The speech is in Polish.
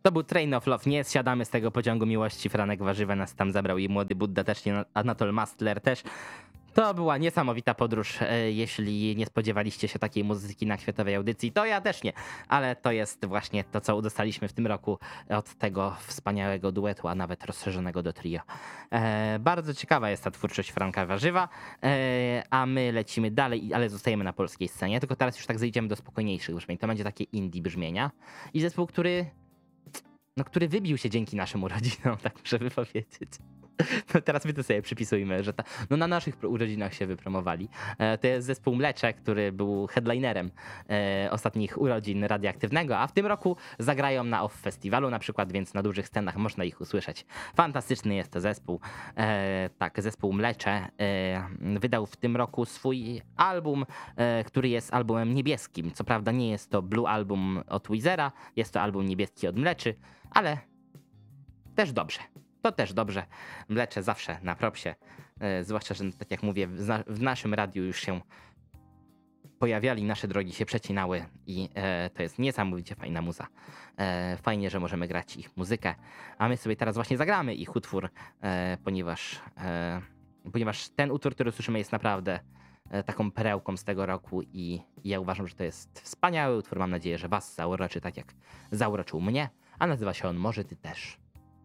To był Train of Love, nie zsiadamy z tego pociągu miłości, Franek Warzywa nas tam zabrał i Młody Budda też, nie, Anatol Mastler też. To była niesamowita podróż, jeśli nie spodziewaliście się takiej muzyki na kwiatowej audycji, to ja też nie, ale to jest właśnie to, co udostaliśmy w tym roku od tego wspaniałego duetu, a nawet rozszerzonego do trio. Bardzo ciekawa jest ta twórczość Franka Warzywa, a my lecimy dalej, ale zostajemy na polskiej scenie, tylko teraz już tak zejdziemy do spokojniejszych brzmień, to będzie takie indie brzmienia i zespół, który wybił się dzięki naszym urodzinom, tak muszę powiedzieć. No teraz my to sobie przypisujmy, że na naszych urodzinach się wypromowali. To jest zespół Mlecze, który był headlinerem ostatnich urodzin Radioaktywnego, a w tym roku zagrają na OFF Festiwalu na przykład, więc na dużych scenach można ich usłyszeć. Fantastyczny jest to zespół. Tak, zespół Mlecze wydał w tym roku swój album, który jest albumem niebieskim. Co prawda nie jest to Blue Album od Weezera, jest to album niebieski od Mleczy, ale też dobrze. To też dobrze. Mlecze zawsze na propsie. Zwłaszcza, że tak jak mówię, w naszym radiu już się pojawiali, nasze drogi się przecinały i to jest niesamowicie fajna muza. Fajnie, że możemy grać ich muzykę, a my sobie teraz właśnie zagramy ich utwór, ponieważ ten utwór, który słyszymy, jest naprawdę taką perełką z tego roku i ja uważam, że to jest wspaniały utwór. Mam nadzieję, że was zauroczy tak jak zauroczył mnie, a nazywa się on Może ty też.